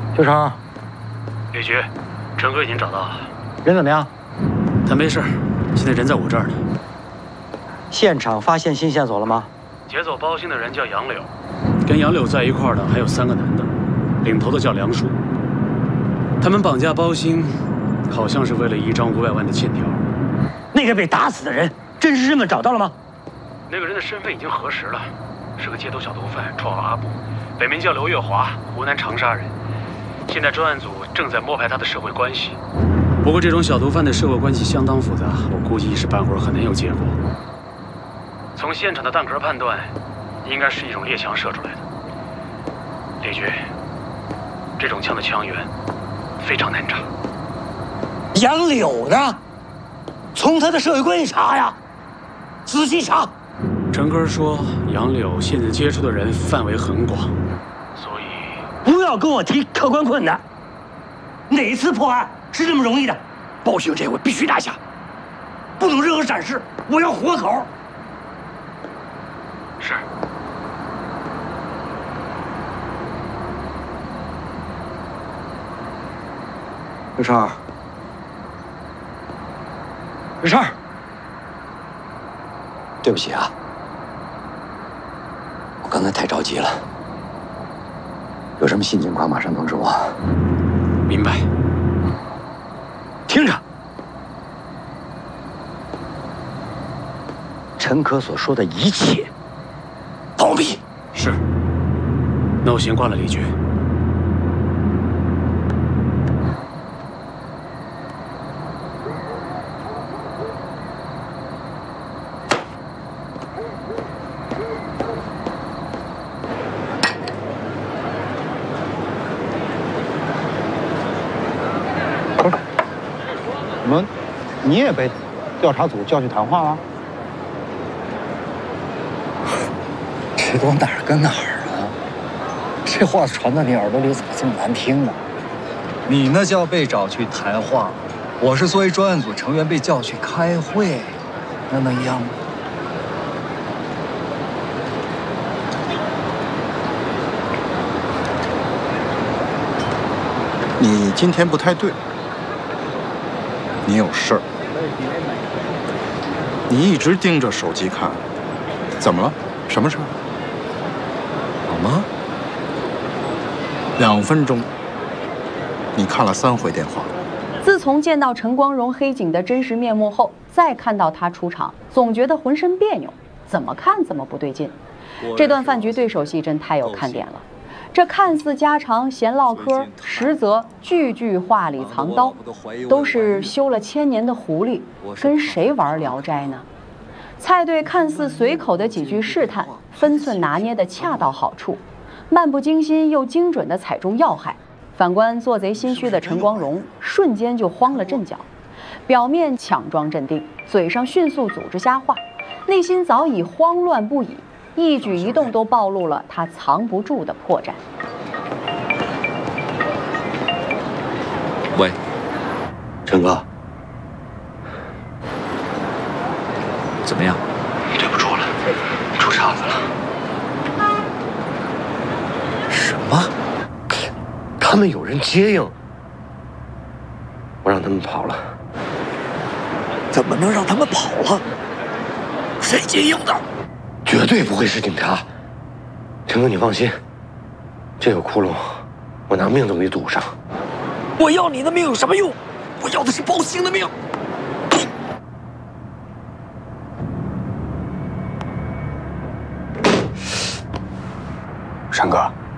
秋成， 李局，陈哥已经找到了， 人怎么样？ 他没事，现在人在我这儿呢。 现场发现新线索了吗？ 劫走包兴的人叫杨柳，跟杨柳在一块儿的还有3个男的，领头的叫梁树。他们绑架包兴，好像是为了一张500万的欠条。 那个被打死的人，真实身份找到了吗？ 那个人的身份已经核实了，是个街头小毒贩，绰号阿布，本名叫刘月华，湖南长沙人。现在专案组正在摸排他的社会关系。不过这种小毒贩的社会关系相当复杂，我估计一时半会儿很难有结果。从现场的弹壳判断，应该是一种猎枪射出来的。李局，这种枪的枪源非常难查。 杨柳呢？从他的社会关系查呀，仔细查。 陈哥说，杨柳现在接触的人范围很广，所以不要跟我提客观困难。哪次破案是这么容易的？包兴这回必须拿下，不能任何闪失，我要活口。 是。 刘超，刘超，对不起啊，我刚才太着急了。有什么新情况马上通知我。 明白。 听着，陈可所说的一切，保密。 是。那我先挂了，李局。 你也被调查组叫去谈话了？ 这都哪儿跟哪儿啊？这话传到你耳朵里怎么这么难听呢？你那叫被找去谈话，我是作为专案组成员被叫去开会，那能一样吗？ 你今天不太对，你有事儿。你一直盯着手机看，怎么了？什么事儿？好吗？2分钟，你看了3回电话。 自从见到陈光荣黑警的真实面目后，再看到他出场，总觉得浑身别扭，怎么看怎么不对劲。这段饭局对手戏真太有看点了。这看似家常闲唠嗑，实则句句话里藏刀，都是修了1000年的狐狸，跟谁玩聊斋呢？蔡队看似随口的几句试探，分寸拿捏的恰到好处，漫不经心又精准地踩中要害。反观做贼心虚的陈光荣，瞬间就慌了阵脚，表面强装镇定，嘴上迅速组织瞎话，内心早已慌乱不已。一举一动都暴露了他藏不住的破绽。 喂，陈哥， 怎么样？ 对不住了，出岔子了。 什么？ 他们有人接应，我让他们跑了。 怎么能让他们跑了？谁接应的？ 绝对不会是警察。陈哥，你放心，这个窟窿，我拿命都给堵上。 我要你的命有什么用？我要的是包兴的命。 山哥，